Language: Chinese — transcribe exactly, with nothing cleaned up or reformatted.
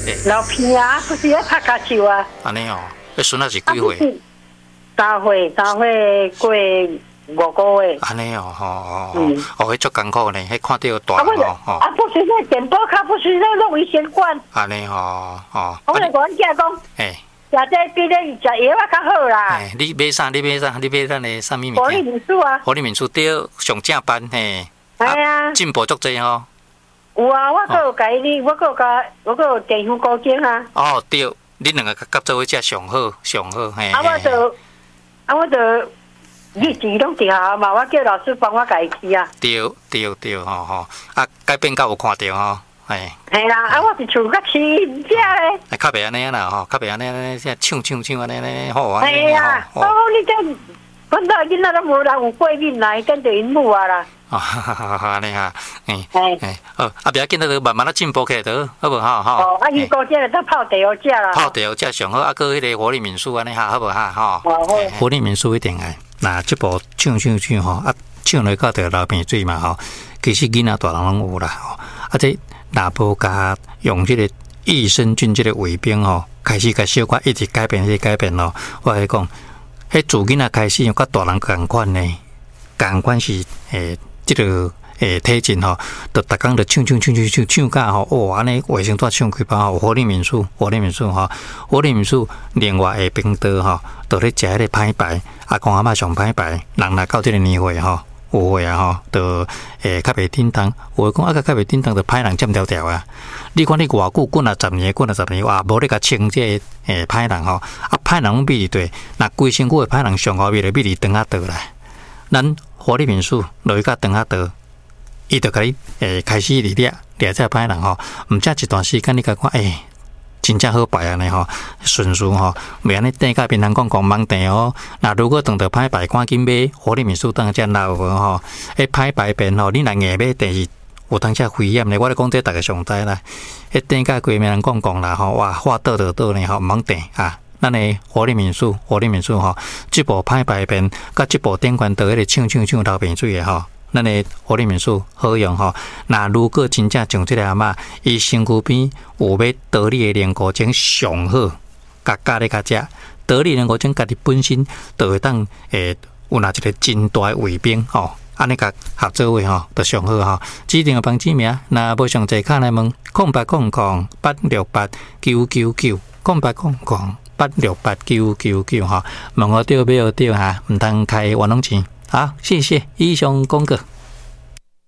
老片啊，不是咧拍卡球啊。 安尼哦，迄孙仔是几岁？ 三岁，三岁过五个月。 安尼哦，吼哦哦，哦，迄足艰苦呢，迄看到大哦吼。啊，不是那电报卡，不是那弄危险管。 安尼哦哦。 我来跟阮囝讲。 诶。 食这比咧食药啊较好啦。 诶，你买啥？你买啥？你买咱的啥物物件？ 活力民宿啊。 活力民宿对上正班嘿。 系啊。 进步足济吼。 有啊，我阁有甲伊，我阁有甲，我阁有电香高精啊。 哦，对，恁两个合作伙才上好，上好嘿。 啊，我就啊，我就日志拢伫下嘛，我叫老师帮我家去啊。 对对对，吼吼，啊，改变较有看到吼。哎， 系啦，啊，我是厝较市遮咧。 哎，较袂安尼啦吼，较袂安尼安尼，即唱唱唱安尼安尼好啊。 系啊，哦，你这阮到囡仔都无人有过敏来，跟着因母啊啦。 哦，哈哈哈，安尼哈，哎哎，哦，啊，不要紧，得慢慢啊进步起来得，好无哈哈。 哦，啊，伊高只都泡茶好食啦。 泡茶食上好，啊，搁迄个活力民宿安尼哈，好无哈哈。 哦好。 活力民宿一定爱，那这部唱唱唱吼，啊，唱来到着流鼻水嘛吼，其实囡仔大人拢有啦吼，啊这。若无甲用即个益生菌即个卫兵吼，开始甲小可一直改变，一直改变咯。我来讲，迄自囡仔开始，甲大人共款呢，共款是诶，即、这个诶体质吼，就逐工就唱唱唱唱唱唱甲吼，哦，安尼卫生纸唱几包吼，活力民宿，活力民宿吼，活力民宿另外下冰刀吼，就咧食迄个歹牌，阿公阿嬷上歹牌，人若到即个年岁吼。有诶啊吼，就诶较袂叮当。有诶讲啊，较袂叮当，就歹人占条条啊。你看你偌久滚啊十年，滚啊十年，哇，无你甲清这诶歹人吼，啊歹人拢比你对，那规身躯诶歹人上后面就比你长啊倒来。咱活力民宿落去甲长啊倒，伊就甲你诶开始伫掠掠这歹人吼，毋则一段时间你甲看诶。真正好摆安尼吼，顺序吼，袂安尼等甲别人讲讲忙定哦。那如果等到歹摆，赶紧买活力民宿当只老无吼，迄歹摆边吼，你若硬买，但是有当只危险咧。我咧讲这大家上知啦，迄等甲规名人讲讲啦吼，哇，话倒倒倒呢吼，忙定啊。咱诶活力民宿，活力民宿吼，即部歹摆边，甲即部顶悬倒迄个唱唱唱流鼻水诶吼。咱的活力民宿好用吼，那如果真正像这个阿嬷，伊身躯边有要得力的莲菇精上好，甲加咧甲食，得力莲菇精家己本身就会当诶有哪一个真大的卫兵吼，安尼甲合作位吼，就上好吼。指定个房子名，那无详细看来问，空八空空八六八九九九，空八空空八六八九九九吼，问我对买好对哈，毋通开冤枉钱。好，谢谢以上讲过。